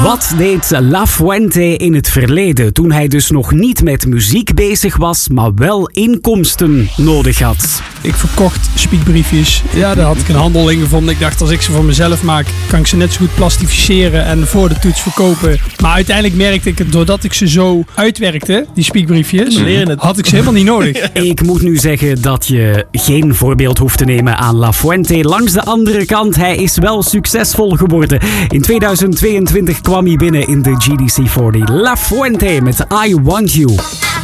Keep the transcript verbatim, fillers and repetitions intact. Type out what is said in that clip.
Wat deed La Fuente in het verleden toen hij dus nog niet met muziek bezig was, maar wel inkomsten nodig had? Ik verkocht spiekbriefjes. Ja, daar had ik een handel in gevonden. Ik dacht, als ik ze voor mezelf maak, kan ik ze net zo goed plastificeren en voor de toets verkopen. Maar uiteindelijk merkte ik het, doordat ik ze zo uitwerkte, die spiekbriefjes, had ik ze helemaal niet nodig. Ik moet nu zeggen dat je geen voorbeeld hoeft te nemen aan La Fuente. Langs de andere kant, hij is wel succesvol geworden. In tweeduizend tweeëntwintig kwam hij binnen in de G D C veertig. La Fuente met I Want You.